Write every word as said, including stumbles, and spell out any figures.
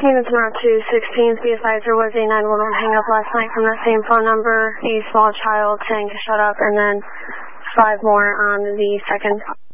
Units one oh two sixteen, be advised there was a nine one one hang up last night from that same phone number, a small child saying to shut up, and then five more on the second.